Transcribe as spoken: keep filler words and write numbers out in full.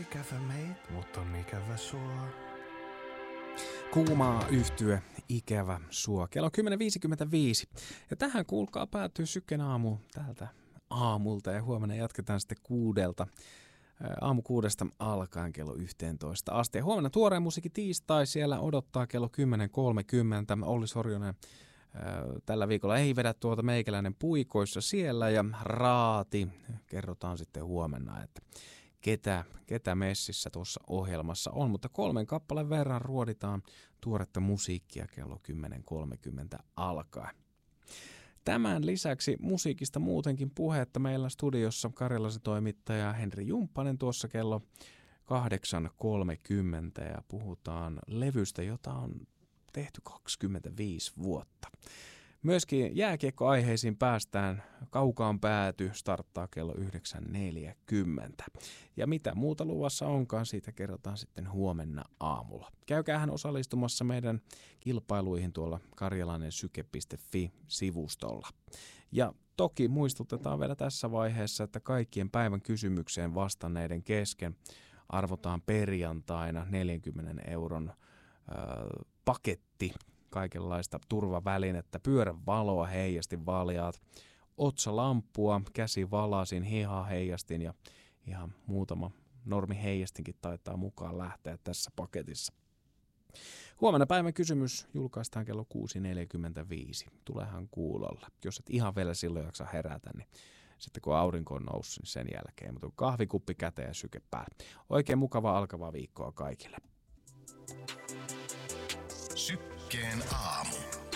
ikävä meitä, mutta on ikävä sua. Kuumaa yhtye, ikävä sua. Kello kymmenen viisikymmentäviisi. Ja tähän kuulkaa päätyy Syken aamu täältä aamulta ja huomenna jatketaan sitten kuudelta. Aamu kuudesta alkaen kello yhteentoista asti. Ja huomenna tuoreen musiikki tiistai siellä odottaa kello kymmenen kolmekymmentä. Olli Sorjonen tällä viikolla ei vedä tuota meikäläinen puikoissa siellä ja raati. Kerrotaan sitten huomenna, että ketä, ketä messissä tuossa ohjelmassa on. Mutta kolmen kappaleen verran ruoditaan tuoretta musiikkia kello kymmenen kolmekymmentä alkaen. Tämän lisäksi musiikista muutenkin puhetta meillä studiossa Karjalaisen toimittaja Henri Jumppanen tuossa kello kahdeksan kolmekymmentä ja puhutaan levystä, jota on tehty kaksikymmentäviisi vuotta. Myöskin jääkiekkoaiheisiin päästään. Kaukaan pääty starttaa kello yhdeksän neljäkymmentä. Ja mitä muuta luvassa onkaan, siitä kerrotaan sitten huomenna aamulla. Käykäähän osallistumassa meidän kilpailuihin tuolla karjalainensyke piste fi-sivustolla. Ja toki muistutetaan vielä tässä vaiheessa, että kaikkien päivän kysymykseen vastanneiden kesken arvotaan perjantaina neljänkymmenen euron äh, paketti. Kaikenlaista turvavälinettä, pyörän valoa, heijastin valjaat, otsalampua, käsivalasin, hihaheijastin ja ihan muutama normi heijastinkin taitaa mukaan lähteä tässä paketissa. Huomenna päivän kysymys julkaistaan kello kuusi neljäkymmentäviisi. Tulehan kuulolla. Jos et ihan vielä silloin jaksa herätä, niin sitten kun aurinko on noussut, niin sen jälkeen. Mutta kahvikuppi käteen ja syke päälle. Oikein mukavaa alkavaa viikkoa kaikille. Sykkeen aamu.